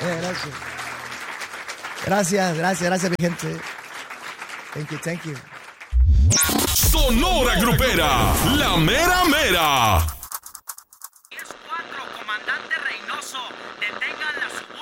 Gracias, mi gente. Thank you. Sonora Grupera, la mera mera. 10-4, comandante Reynoso, detengan la subasta.